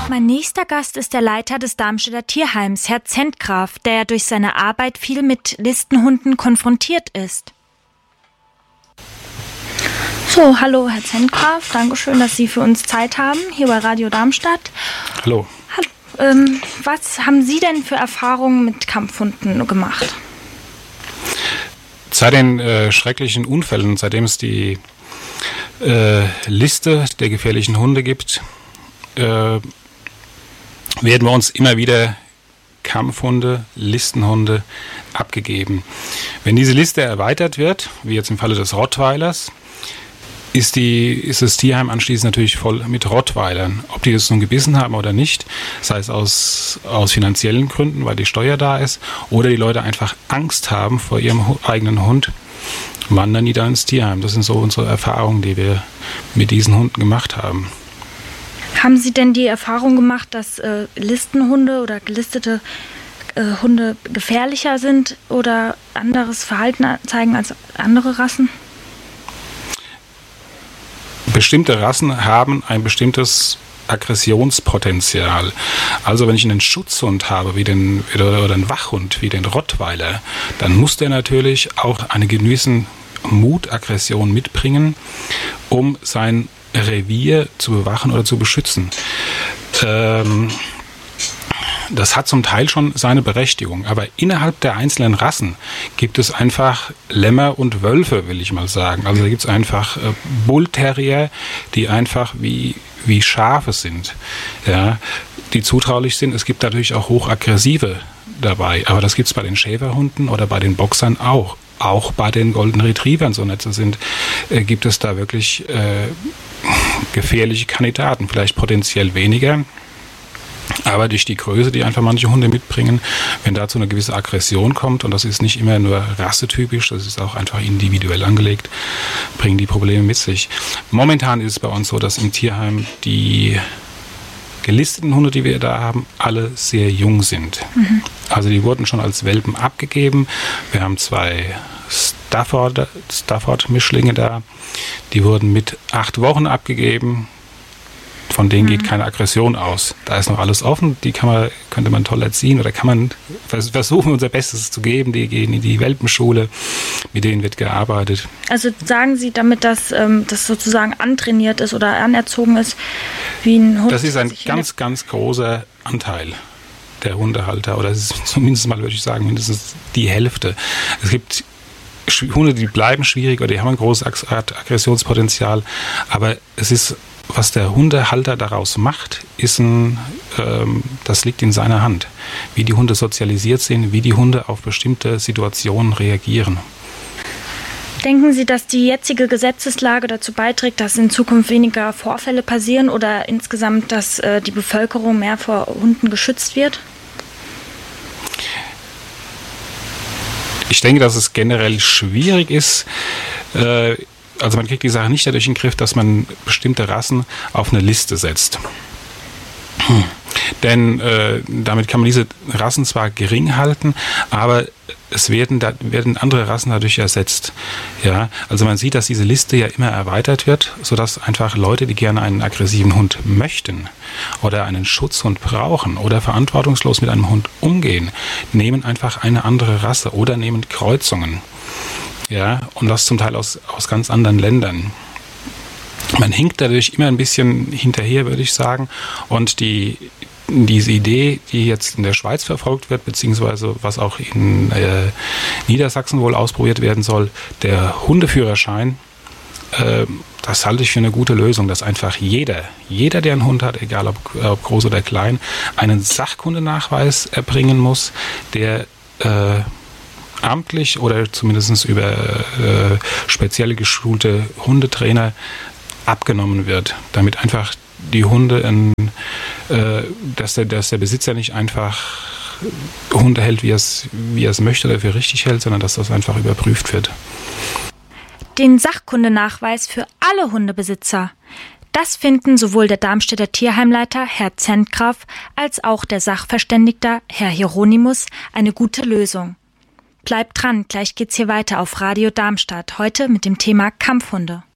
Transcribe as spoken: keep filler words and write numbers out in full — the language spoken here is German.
Mein nächster Gast ist der Leiter des Darmstädter Tierheims, Herr Zentgraf, der durch seine Arbeit viel mit Listenhunden konfrontiert ist. So, hallo Herr Zentgraf, Dankeschön, dass Sie für uns Zeit haben, hier bei Radio Darmstadt. Hallo. Hallo. Ähm, was haben Sie denn für Erfahrungen mit Kampfhunden gemacht? Seit den äh, schrecklichen Unfällen, seitdem es die äh, Liste der gefährlichen Hunde gibt, äh, werden wir uns immer wieder Kampfhunde, Listenhunde abgegeben. Wenn diese Liste erweitert wird, wie jetzt im Falle des Rottweilers, ist, die, ist das Tierheim anschließend natürlich voll mit Rottweilern. Ob die das nun gebissen haben oder nicht, sei es aus, aus finanziellen Gründen, weil die Steuer da ist, oder die Leute einfach Angst haben vor ihrem eigenen Hund, wandern die da ins Tierheim. Das sind so unsere Erfahrungen, die wir mit diesen Hunden gemacht haben. Haben Sie denn die Erfahrung gemacht, dass äh, Listenhunde oder gelistete äh, Hunde gefährlicher sind oder anderes Verhalten zeigen als andere Rassen? Bestimmte Rassen haben ein bestimmtes Aggressionspotenzial. Also wenn ich einen Schutzhund habe, wie den, oder einen Wachhund, wie den Rottweiler, dann muss der natürlich auch eine gewisse Mutaggression mitbringen, um sein Revier zu bewachen oder zu beschützen. Ähm, das hat zum Teil schon seine Berechtigung, aber innerhalb der einzelnen Rassen gibt es einfach Lämmer und Wölfe, will ich mal sagen. Also da gibt es einfach äh, Bullterrier, die einfach wie, wie Schafe sind, ja, die zutraulich sind. Es gibt natürlich auch hochaggressive dabei, aber das gibt es bei den Schäferhunden oder bei den Boxern auch. Auch bei den Golden Retrievern, so nett sie sind, äh, gibt es da wirklich äh, gefährliche Kandidaten, vielleicht potenziell weniger. Aber durch die Größe, die einfach manche Hunde mitbringen, wenn dazu eine gewisse Aggression kommt, und das ist nicht immer nur rassetypisch, das ist auch einfach individuell angelegt, bringen die Probleme mit sich. Momentan ist es bei uns so, dass im Tierheim die gelisteten Hunde, die wir da haben, alle sehr jung sind. Mhm. Also die wurden schon als Welpen abgegeben. Wir haben zwei Stafford, Stafford-Mischlinge da, die wurden mit acht Wochen abgegeben. Von denen geht keine Aggression aus. Da ist noch alles offen, die kann man, könnte man toll erziehen oder kann man versuchen, unser Bestes zu geben. Die gehen in die Welpenschule, mit denen wird gearbeitet. Also sagen Sie damit, dass ähm, das sozusagen antrainiert ist oder anerzogen ist wie ein Hund? Das ist ein ganz, ganz großer Anteil der Hundehalter, oder es ist zumindest mal, würde ich sagen, mindestens die Hälfte. Es gibt Hunde, die bleiben schwierig oder die haben ein großes Aggressionspotenzial, aber es ist, was der Hundehalter daraus macht, ist ein, ähm, das liegt in seiner Hand. Wie die Hunde sozialisiert sind, wie die Hunde auf bestimmte Situationen reagieren. Denken Sie, dass die jetzige Gesetzeslage dazu beiträgt, dass in Zukunft weniger Vorfälle passieren oder insgesamt, dass äh, die Bevölkerung mehr vor Hunden geschützt wird? Ich denke, dass es generell schwierig ist. Äh, Also man kriegt die Sache nicht dadurch in den Griff, dass man bestimmte Rassen auf eine Liste setzt. Hm. Denn äh, damit kann man diese Rassen zwar gering halten, aber es werden, da, werden andere Rassen dadurch ersetzt. Ja? Also man sieht, dass diese Liste ja immer erweitert wird, sodass einfach Leute, die gerne einen aggressiven Hund möchten oder einen Schutzhund brauchen oder verantwortungslos mit einem Hund umgehen, nehmen einfach eine andere Rasse oder nehmen Kreuzungen. Ja, und das zum Teil aus, aus ganz anderen Ländern. Man hinkt dadurch immer ein bisschen hinterher, würde ich sagen. Und die, diese Idee, die jetzt in der Schweiz verfolgt wird, beziehungsweise was auch in äh, Niedersachsen wohl ausprobiert werden soll, der Hundeführerschein, äh, das halte ich für eine gute Lösung, dass einfach jeder, jeder, der einen Hund hat, egal ob, ob groß oder klein, einen Sachkundenachweis erbringen muss, der äh, amtlich oder zumindest über äh, spezielle geschulte Hundetrainer abgenommen wird, damit einfach die Hunde, in, äh, dass, der, dass der Besitzer nicht einfach Hunde hält, wie er es wie er es möchte oder für richtig hält, sondern dass das einfach überprüft wird. Den Sachkundenachweis für alle Hundebesitzer. Das finden sowohl der Darmstädter Tierheimleiter Herr Zentgraf als auch der Sachverständigte Herr Hieronymus eine gute Lösung. Bleibt dran, gleich geht's hier weiter auf Radio Darmstadt, heute mit dem Thema Kampfhunde.